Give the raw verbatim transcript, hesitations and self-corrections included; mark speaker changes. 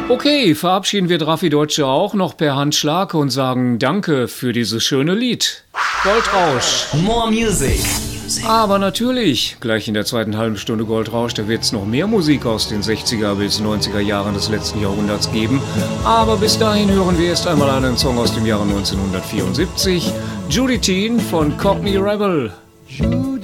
Speaker 1: Okay, verabschieden wir Drafi Deutsche auch noch per Handschlag und sagen Danke für dieses schöne Lied. Goldrausch.
Speaker 2: More Music.
Speaker 1: Aber natürlich, gleich in der zweiten halben Stunde Goldrausch, da wird es noch mehr Musik aus den sechziger bis neunziger Jahren des letzten Jahrhunderts geben. Aber bis dahin hören wir erst einmal einen Song aus dem Jahre neunzehnhundertvierundsiebzig. Judy Teen von Cockney Rebel. Judy.